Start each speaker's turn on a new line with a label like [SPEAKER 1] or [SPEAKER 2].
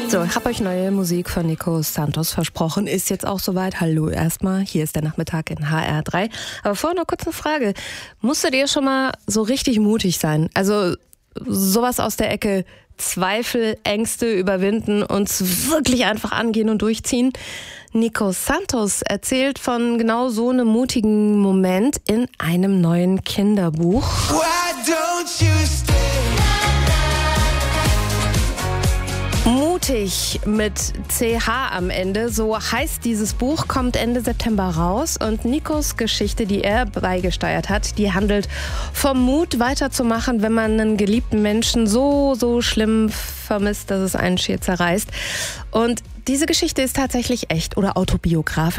[SPEAKER 1] So, ich habe euch neue Musik von Nico Santos versprochen. Ist jetzt auch soweit. Hallo erstmal. Hier ist der Nachmittag in HR3. Aber vorher noch kurz eine Frage. Musstet ihr schon mal so richtig mutig sein? Also sowas aus der Ecke Zweifel, Ängste überwinden und wirklich einfach angehen und durchziehen? Nico Santos erzählt von genau so einem mutigen Moment in einem neuen Kinderbuch. Mutig mit CH am Ende, so heißt dieses Buch, kommt Ende September raus und Nikos Geschichte, die er beigesteuert hat, die handelt vom Mut weiterzumachen, wenn man einen geliebten Menschen so schlimm vermisst, dass es einen schier zerreißt. Und diese Geschichte ist tatsächlich echt oder autobiografisch.